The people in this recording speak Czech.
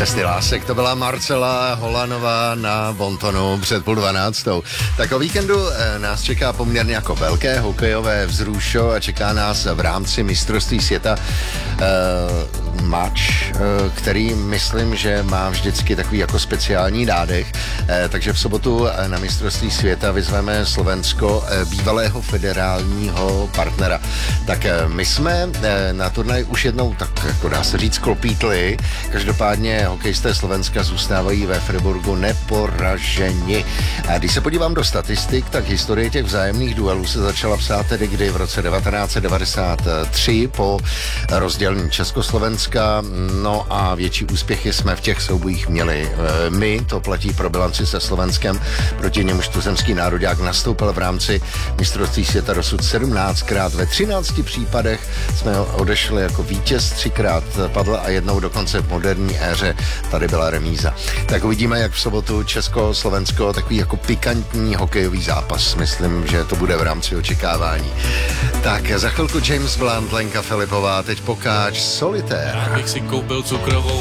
Cesty lásek, to byla Marcela Holanová na Bontonu před 11:30. Tak o víkendu nás čeká poměrně jako velké hokejové vzrušo a čeká nás v rámci mistrovství světa match, který myslím, že má vždycky takový jako speciální dádech. Takže v sobotu na mistrovství světa vyzveme Slovensko, bývalého federálního partnera. Tak my jsme na turnaj už jednou, tak jako dá se říct, klopítli. Každopádně hokejisté Slovenska zůstávají ve Friburgu neporaženi. A když se podívám do statistik, tak historie těch vzájemných duelů se začala psát tedy kdy v roce 1993 po rozdělení Československa. No a větší úspěchy jsme v těch soubojích měli my, to platí pro bilanci se Slovenskem, proti němuž tuzemský nároďák nastoupil v rámci mistrovství světa dosud 17krát. Ve 13 případech jsme odešli jako vítěz, 3krát padl a jednou dokonce v moderní éře tady byla remíza. Tak uvidíme, jak v sobotu Česko-Slovensko, takový jako pikantní hokejový zápas. Myslím, že to bude v rámci očekávání. Tak za chvilku James Blunt, Lenka Filipová, teď Pokáč, Solitér. Rád bych si koupil cukrovou